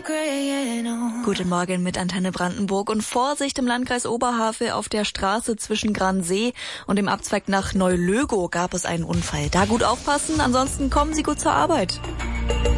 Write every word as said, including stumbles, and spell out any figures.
Guten Morgen mit Antenne Brandenburg und Vorsicht im Landkreis Oberhavel. Auf der Straße zwischen Gransee und dem Abzweig nach Neulögow gab es einen Unfall. Da gut aufpassen, ansonsten kommen Sie gut zur Arbeit.